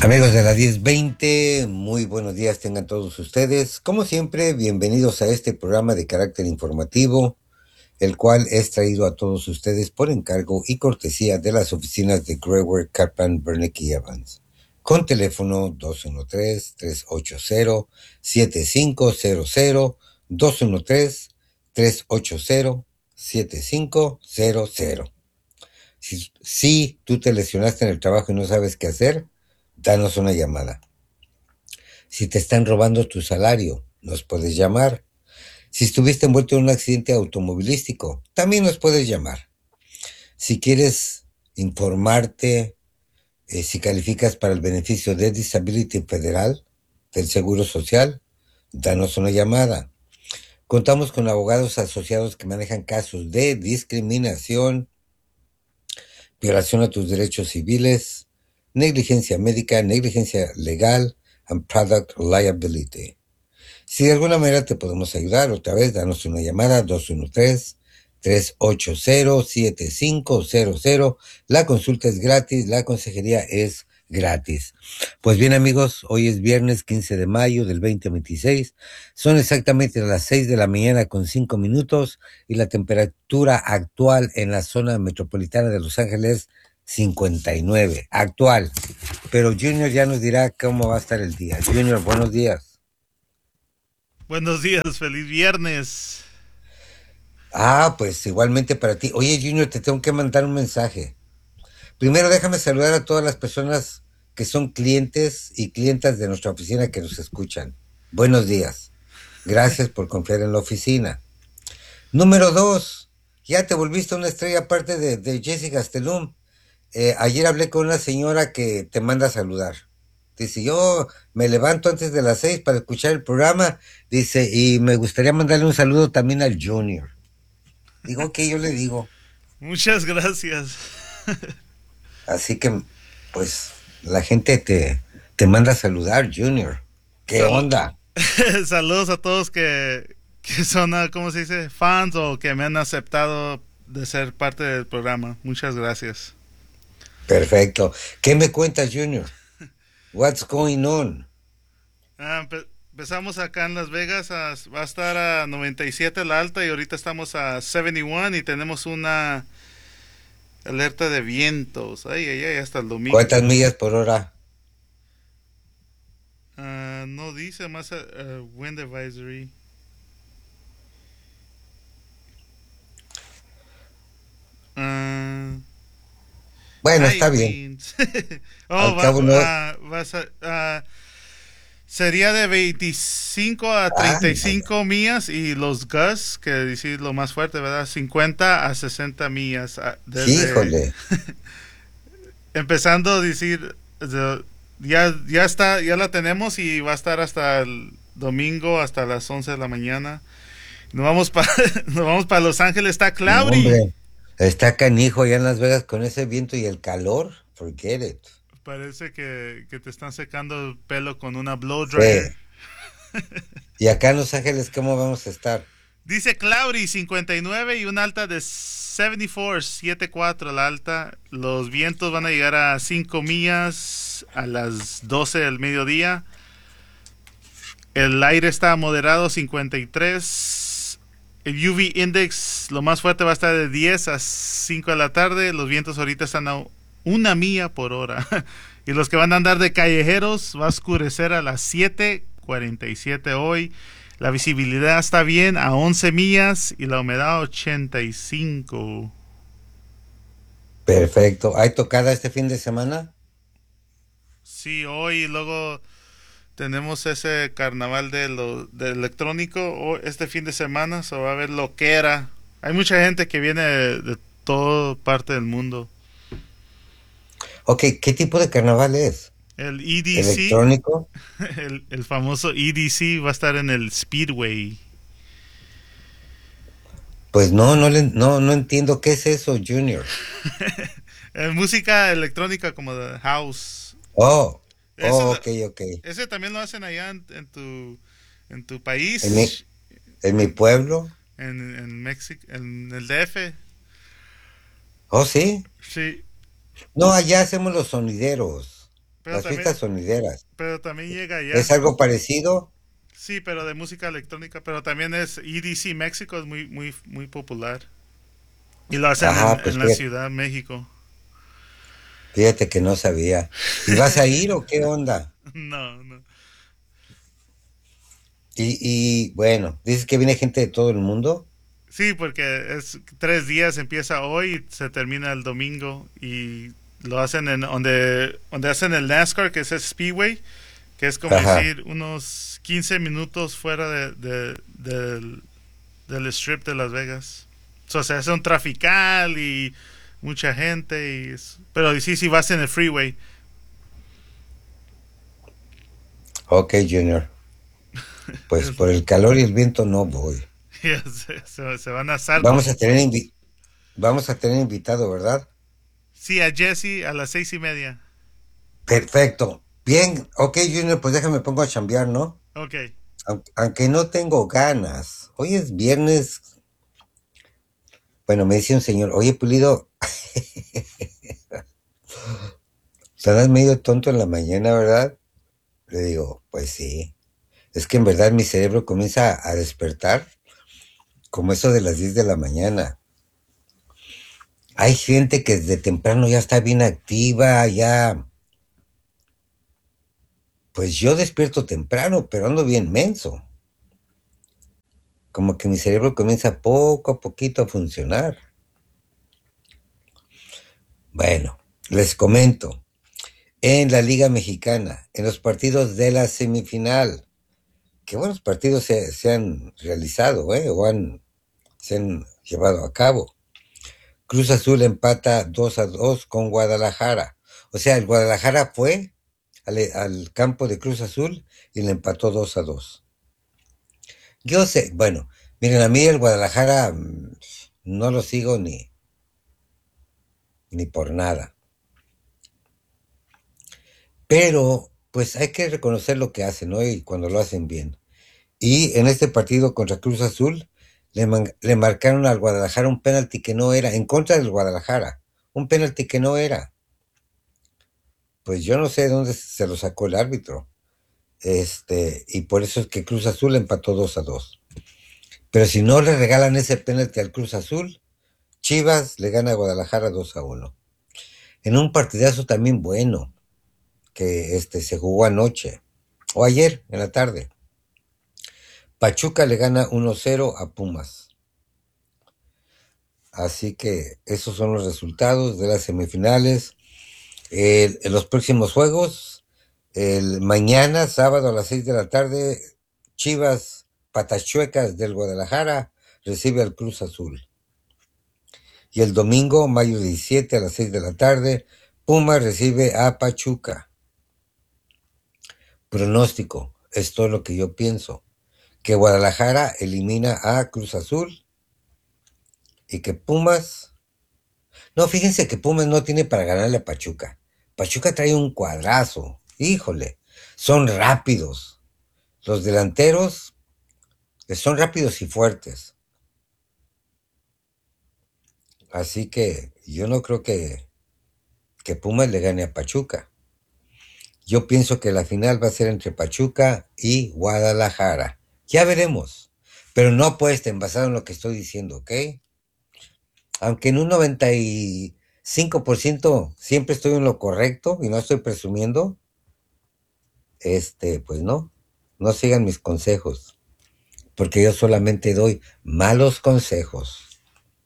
Amigos de la 1020, muy buenos días tengan todos ustedes. Como siempre, bienvenidos a este programa de carácter informativo, el cual es traído a todos ustedes por encargo y cortesía de las oficinas de Gregory, Kaplan, Bernick y Evans, con teléfono 213-380-7500, 213-380-7500. Si tú te lesionaste en el trabajo y no sabes qué hacer, danos una llamada. Si te están robando tu salario, nos puedes llamar. Si estuviste envuelto en un accidente automovilístico, también nos puedes llamar. Si quieres informarte si calificas para el beneficio de Disability Federal del Seguro Social, danos una llamada. Contamos con abogados asociados que manejan casos de discriminación, violación a tus derechos civiles, negligencia médica, negligencia legal and product liability. Si de alguna manera te podemos ayudar, otra vez, danos una llamada 213-380-7500. La consulta es gratis, la consejería es gratis. Pues bien, amigos, hoy es viernes 15 de mayo del 2026. Son exactamente las 6 de la mañana con 5 minutos y la temperatura actual en la zona metropolitana de Los Ángeles 59. Actual. Pero Junior ya nos dirá cómo va a estar el día. Junior, buenos días. Buenos días, feliz viernes. Pues igualmente para ti. Oye, Junior, te tengo que mandar un mensaje. Primero déjame saludar a todas las personas que son clientes y clientas de nuestra oficina que nos escuchan. Buenos días. Gracias por confiar en la oficina. Número dos, ya te volviste una estrella aparte de Jessica Gastelum. Ayer hablé con una señora que te manda a saludar. Dice, yo me levanto antes de las 6 para escuchar el programa. Dice, y me gustaría mandarle un saludo también al Junior. Digo, que yo le digo. Muchas gracias. Así que, pues, la gente te manda a saludar, Junior. ¿Qué Salu- onda? Saludos a todos que son, ¿cómo se dice? Fans o que me han aceptado de ser parte del programa. Muchas gracias. Perfecto. ¿Qué me cuentas, Junior? What's going on? Empezamos acá en Las Vegas, va a estar a 97 la alta y ahorita estamos a 71 y tenemos una alerta de vientos. Ay, ay, ay, hasta el domingo. ¿Cuántas millas por hora? No dice más wind advisory. Ah, Bueno, high está bien. winds. Al cabo no. Sería de 25 a Ándale. 35 millas y los gusts, que decir lo más fuerte, ¿verdad? 50 a 60 millas. Desde Híjole. empezando a decir, ya está, ya la tenemos y va a estar hasta el domingo, hasta las 11 de la mañana. Nos vamos para nos vamos para Los Ángeles, está No, cloudy. hombre. Está canijo allá en Las Vegas con ese viento y el calor. Forget it. Parece que te están secando el pelo con una blow dryer. Sí. Y acá en Los Ángeles, ¿cómo vamos a estar? Dice cloudy 59 y una alta de 74, 74 la alta. Los vientos van a llegar a 5 millas a las 12 del mediodía. El aire está moderado 53. El UV index, lo más fuerte va a estar de 10 a 5 de la tarde. Los vientos ahorita están a 1 milla por hora. Y los que van a andar de callejeros va a oscurecer a las 7:47 hoy. La visibilidad está bien a 11 millas y la humedad 85. Perfecto. ¿Hay tocada este fin de semana? Sí, hoy y luego tenemos ese carnaval de electrónico este fin de semana. Se va a ver lo que era. Hay mucha gente que viene de toda parte del mundo. Ok, ¿qué tipo de carnaval es? El EDC, ¿Electrónico? el famoso EDC, va a estar en el Speedway. Pues no entiendo qué es eso, Junior. Música electrónica como de house. Oh, Ese, ok, ok. ese también lo hacen allá en tu En mi, país, en mi en, pueblo. en México, en el DF. Oh, sí. Sí, No, allá hacemos los sonideros. Pero las también, fiestas sonideras. pero también llega allá. ¿Es algo parecido? Sí, pero de música electrónica. Pero también es EDC México, es muy popular. Y lo hacen Ajá, pues en la Ciudad de México. fíjate que no sabía. ¿Y vas a ir o qué onda? No, no. Y bueno, dices que viene gente de todo el mundo. Sí, porque es 3 días, empieza hoy y se termina el domingo. Y lo hacen en donde hacen el NASCAR, que es el Speedway, que es como Ajá. decir unos 15 minutos fuera del strip de Las Vegas. O sea, es un trafical y mucha gente. Pero sí, si vas en el freeway. Ok, Junior. Pues Es- por el calor y el viento no voy. se van a asar Vamos a como... tener vamos a tener invitado, ¿verdad? Sí, a Jesse a las 6:30. Perfecto. Bien, ok, Junior, pues déjame pongo a chambear, ¿no? Ok. Aunque no tengo ganas. Hoy es viernes. Bueno, me dice un señor, oye, Pulido, estarás medio tonto en la mañana, ¿verdad? Le digo, pues sí. Es que en verdad mi cerebro comienza a despertar como eso de las 10 de la mañana. Hay gente que desde temprano ya está bien activa, ya. Pues yo despierto temprano, pero ando bien menso. Como que mi cerebro comienza poco a poquito a funcionar. Bueno, les comento. En la Liga Mexicana, en los partidos de la semifinal, qué buenos partidos se han realizado, se han llevado a cabo. Cruz Azul empata 2-2 con Guadalajara. O sea, el Guadalajara fue al campo de Cruz Azul y le empató 2-2. Yo sé, bueno, miren, a mí el Guadalajara no lo sigo ni por nada. Pero, pues hay que reconocer lo que hacen, ¿no? Y cuando lo hacen bien. Y en este partido contra Cruz Azul, le marcaron al Guadalajara un penalti que no era, en contra del Guadalajara. Un penalti que no era. Pues yo no sé de dónde se lo sacó el árbitro. Y por eso es que Cruz Azul empató 2-2. Pero si no le regalan ese penalti al Cruz Azul, Chivas le gana a Guadalajara 2-1. En un partidazo también bueno, que se jugó anoche, o ayer en la tarde. Pachuca le gana 1-0 a Pumas. Así que esos son los resultados de las semifinales. En los próximos juegos, el mañana, sábado a las 6 de la tarde, Chivas Patachuecas del Guadalajara recibe al Cruz Azul. Y el domingo, mayo 17 a las 6 de la tarde, Pumas recibe a Pachuca. Pronóstico, esto es lo que yo pienso, que Guadalajara elimina a Cruz Azul y que Pumas... No, fíjense que Pumas no tiene para ganarle a Pachuca. Pachuca trae un cuadrazo, híjole, son rápidos. Los delanteros son rápidos y fuertes. Así que yo no creo que Pumas le gane a Pachuca. Yo pienso que la final va a ser entre Pachuca y Guadalajara. Ya veremos. Pero no apuesten basado en lo que estoy diciendo, ¿ok? Aunque en un 95% siempre estoy en lo correcto y no estoy presumiendo, pues no sigan mis consejos, porque yo solamente doy malos consejos.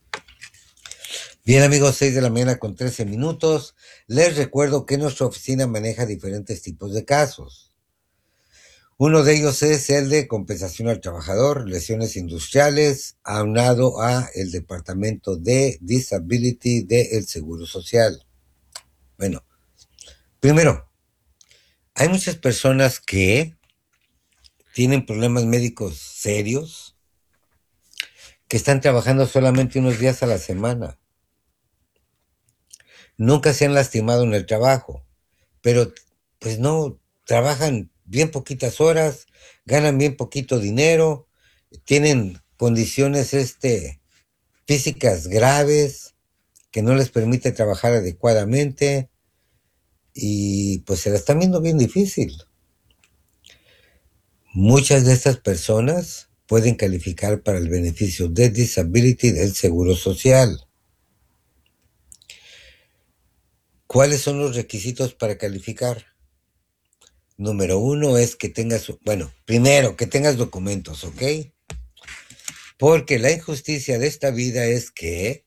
Bien amigos, 6 de la mañana con 13 minutos. Les recuerdo que nuestra oficina maneja diferentes tipos de casos. Uno de ellos es el de compensación al trabajador, lesiones industriales, aunado a el Departamento de Disability del Seguro Social. Bueno, primero, hay muchas personas que tienen problemas médicos serios, que están trabajando solamente unos días a la semana. Nunca se han lastimado en el trabajo, pero pues no, trabajan bien poquitas horas, ganan bien poquito dinero, tienen condiciones físicas graves que no les permite trabajar adecuadamente y pues se la están viendo bien difícil. Muchas de estas personas pueden calificar para el beneficio de disability del Seguro Social. ¿Cuáles son los requisitos para calificar? Número uno es que tengas, bueno, primero que tengas documentos, ¿ok? Porque la injusticia de esta vida es que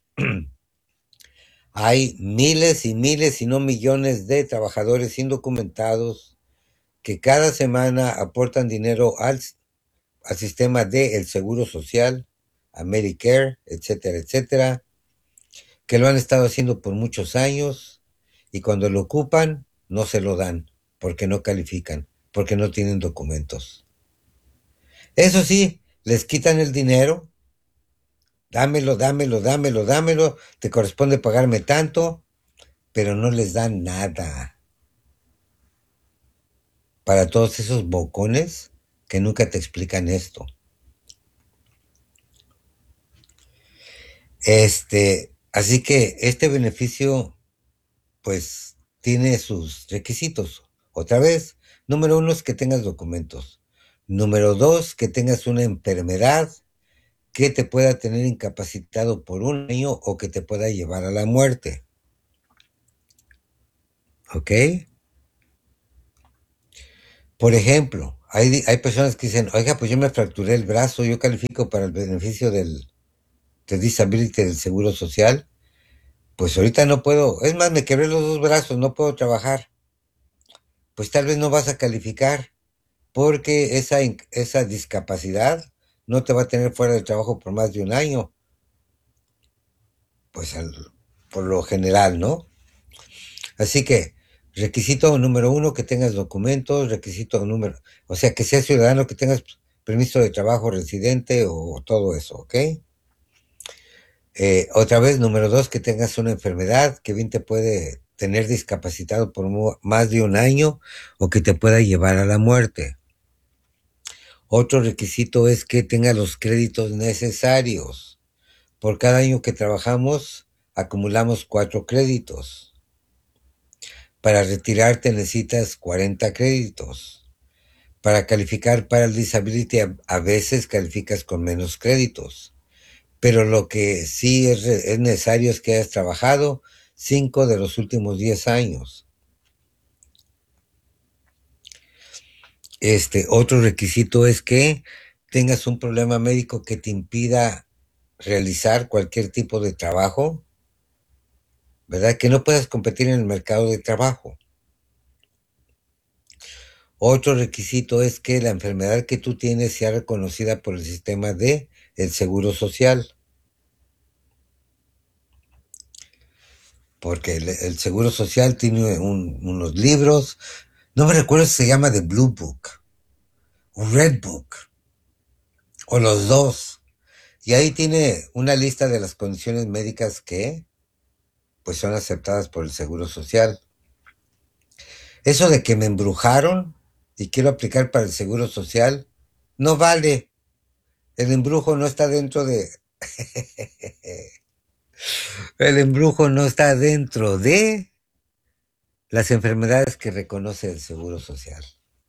hay miles y miles, si no millones de trabajadores indocumentados que cada semana aportan dinero al sistema del Seguro Social, a Medicare, etcétera, etcétera, que lo han estado haciendo por muchos años y cuando lo ocupan no se lo dan porque no califican, porque no tienen documentos. Eso sí, les quitan el dinero, dámelo, dámelo, dámelo, dámelo, te corresponde pagarme tanto, pero no les dan nada. Para todos esos bocones que nunca te explican esto. Así que este beneficio, pues, tiene sus requisitos. Otra vez, número uno es que tengas documentos. Número dos, que tengas una enfermedad que te pueda tener incapacitado por un año o que te pueda llevar a la muerte. ¿Ok? Por ejemplo, hay personas que dicen, oiga, pues yo me fracturé el brazo, yo califico para el beneficio de disability del Seguro Social. Pues ahorita no puedo, es más, me quebré los dos brazos, no puedo trabajar. Pues tal vez no vas a calificar porque esa discapacidad no te va a tener fuera del trabajo por más de un año. Pues por lo general, ¿no? Así que requisito número uno, que tengas documentos, requisito número, o sea, que seas ciudadano, que tengas permiso de trabajo residente o todo eso, ¿ok? Otra vez, número dos, que tengas una enfermedad que bien te puede tener discapacitado por más de un año o que te pueda llevar a la muerte. Otro requisito es que tenga los créditos necesarios. Por cada año que trabajamos, acumulamos 4 créditos. Para retirarte necesitas 40 créditos. Para calificar para el disability a veces calificas con menos créditos. Pero lo que sí es necesario es que hayas trabajado 5 de los últimos 10 años. Otro requisito es que tengas un problema médico que te impida realizar cualquier tipo de trabajo, ¿verdad? Que no puedas competir en el mercado de trabajo. Otro requisito es que la enfermedad que tú tienes sea reconocida por el sistema de el Seguro Social. Porque el Seguro Social tiene unos libros, no me recuerdo si se llama The Blue Book o Red Book, o los dos. Y ahí tiene una lista de las condiciones médicas que pues son aceptadas por el Seguro Social. Eso de que me embrujaron y quiero aplicar para el Seguro Social, no vale. El embrujo no está dentro de... El embrujo no está dentro de las enfermedades que reconoce el Seguro Social.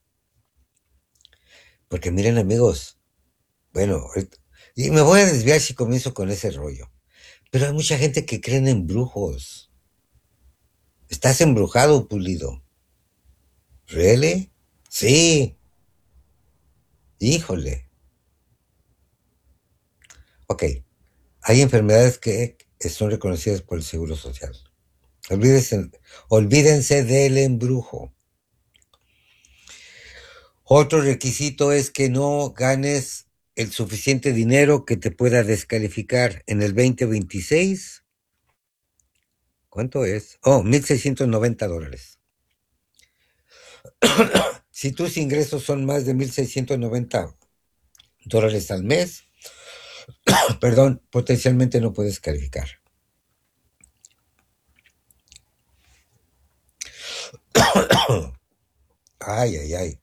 Porque miren, amigos, bueno, y me voy a desviar si comienzo con ese rollo. Pero hay mucha gente que cree en embrujos. ¿Estás embrujado, Pulido? ¿Really? Sí. Híjole. Ok. Hay enfermedades que son reconocidas por el Seguro Social. Olvídense del embrujo. Otro requisito es que no ganes el suficiente dinero que te pueda descalificar en el 2026. ¿Cuánto es? Oh, $1,690. Si tus ingresos son más de $1,690 al mes, perdón, potencialmente no puedes calificar. Ay, ay, ay.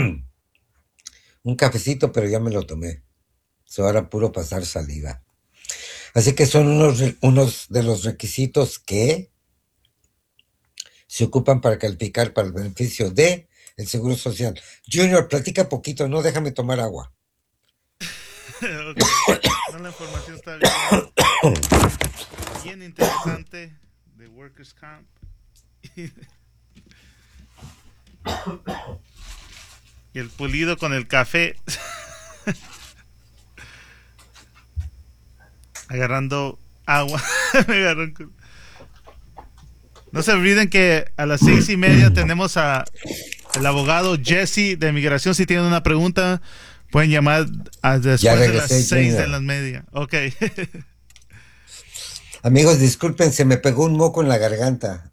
Un cafecito, pero ya me lo tomé. Eso era puro pasar saliva. Así que son unos de los requisitos que, se ocupan para calificar para el beneficio de el Seguro Social. Junior, platica poquito, no déjame tomar agua. Ok. No, la información está bien, bien interesante de Workers' Comp. Y el pulido con el café. Agarrando agua. Me agarró No se olviden que a las 6:30 tenemos a el abogado Jesse de Migración. Si tienen una pregunta, pueden llamar Ya después de las regresé, 6:30. Ok. Amigos, disculpen, se me pegó un moco en la garganta.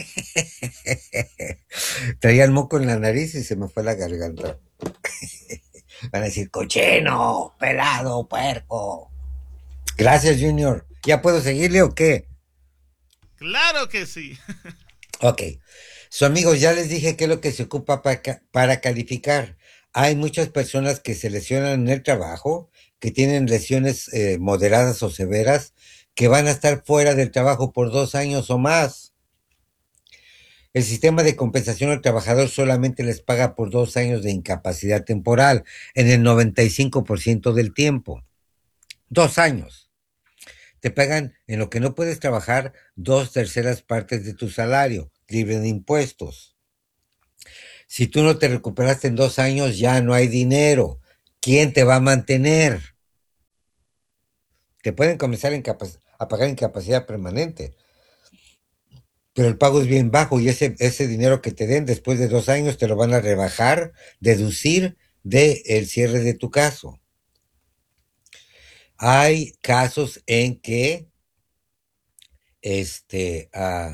Traía el moco en la nariz y se me fue la garganta. Van a decir, cochino, pelado, puerco. Gracias, Junior. ¿Ya puedo seguirle o qué? Claro que sí. Ok. Amigos, ya les dije qué es lo que se ocupa para calificar. Hay muchas personas que se lesionan en el trabajo, que tienen lesiones moderadas o severas, que van a estar fuera del trabajo por 2 años o más. El sistema de compensación al trabajador solamente les paga por 2 años de incapacidad temporal, en el 95% del tiempo. 2 años. Te pagan en lo que no puedes trabajar 2/3 partes de tu salario, libre de impuestos. Si tú no te recuperaste en 2 años, ya no hay dinero. ¿Quién te va a mantener? Te pueden comenzar a pagar incapacidad permanente, pero el pago es bien bajo y ese dinero que te den después de 2 años te lo van a rebajar, deducir del cierre de tu caso. Hay casos en que este,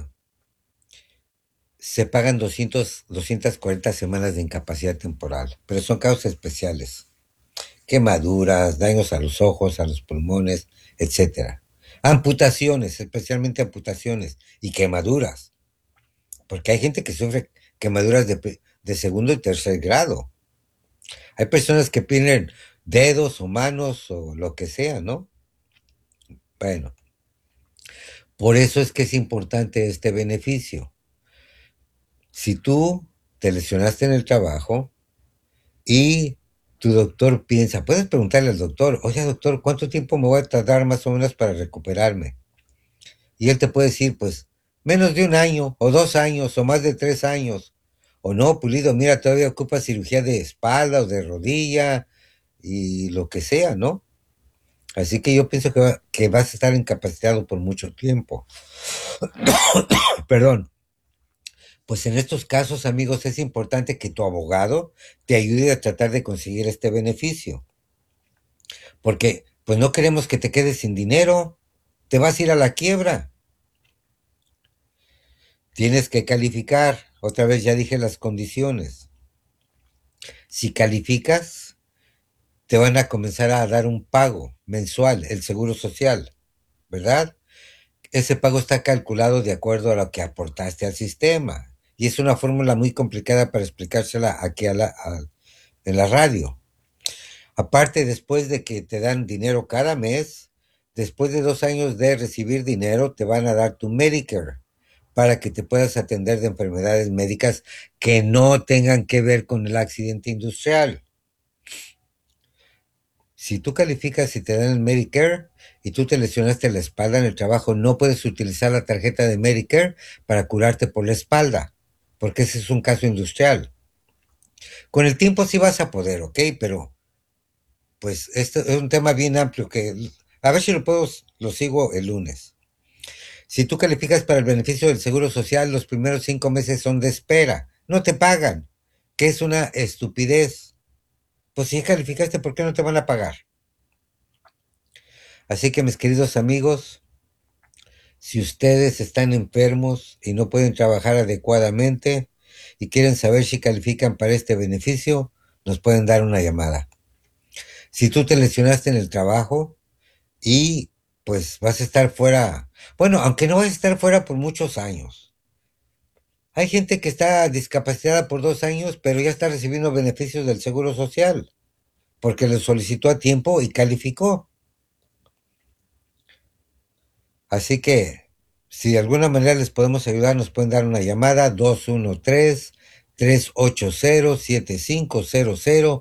se pagan 240 semanas de incapacidad temporal, pero son casos especiales. Quemaduras, daños a los ojos, a los pulmones, etcétera. Amputaciones, especialmente amputaciones y quemaduras, porque hay gente que sufre quemaduras de segundo y tercer grado. Hay personas que pierden dedos o manos o lo que sea, ¿no? Bueno, por eso es que es importante este beneficio. Si tú te lesionaste en el trabajo y tu doctor piensa, puedes preguntarle al doctor, oye doctor, ¿cuánto tiempo me voy a tardar más o menos para recuperarme? Y él te puede decir, pues, menos de 1 año, o 2 años, o más de 3 años. O no, Pulido, mira, todavía ocupa cirugía de espalda o de rodilla y lo que sea, ¿no? Así que yo pienso que vas a estar incapacitado por mucho tiempo. Perdón. Pues en estos casos, amigos, es importante que tu abogado te ayude a tratar de conseguir este beneficio. Porque, pues no queremos que te quedes sin dinero. Te vas a ir a la quiebra. Tienes que calificar. Otra vez ya dije las condiciones. Si calificas, te van a comenzar a dar un pago mensual, el Seguro Social, ¿verdad? Ese pago está calculado de acuerdo a lo que aportaste al sistema. Y es una fórmula muy complicada para explicársela aquí en la radio. Aparte, después de que te dan dinero cada mes, después de 2 años de recibir dinero, te van a dar tu Medicare para que te puedas atender de enfermedades médicas que no tengan que ver con el accidente industrial. Si tú calificas y te dan el Medicare y tú te lesionaste la espalda en el trabajo, no puedes utilizar la tarjeta de Medicare para curarte por la espalda, porque ese es un caso industrial. Con el tiempo sí vas a poder, ¿ok? Pero pues esto es un tema bien amplio que a ver si lo sigo el lunes. Si tú calificas para el beneficio del Seguro Social, los primeros 5 meses son de espera, no te pagan, que es una estupidez. Pues si calificaste, ¿por qué no te van a pagar? Así que mis queridos amigos, si ustedes están enfermos y no pueden trabajar adecuadamente y quieren saber si califican para este beneficio, nos pueden dar una llamada. Si tú te lesionaste en el trabajo y pues vas a estar fuera, bueno, aunque no vas a estar fuera por muchos años. Hay gente que está discapacitada por 2 años, pero ya está recibiendo beneficios del Seguro Social, porque lo solicitó a tiempo y calificó. Así que Si de alguna manera les podemos ayudar, nos pueden dar una llamada 213-380-7500,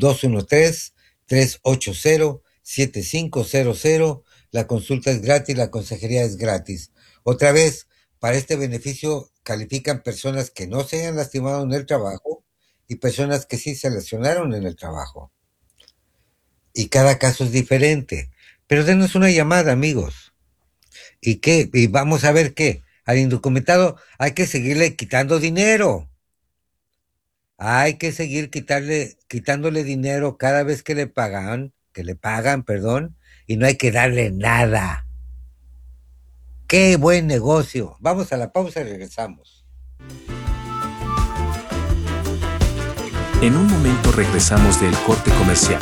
213-380-7500. La consulta es gratis, la consejería es gratis. Otra vez, para este beneficio califican personas que no se hayan lastimado en el trabajo y personas que sí se lesionaron en el trabajo. Y cada caso es diferente. Pero denos una llamada, amigos. ¿Y qué? Y vamos a ver qué. Al indocumentado hay que seguirle quitando dinero. Hay que seguir quitándole dinero cada vez que le pagan, perdón, y no hay que darle nada. ¡Qué buen negocio! Vamos a la pausa y regresamos. En un momento regresamos del corte comercial.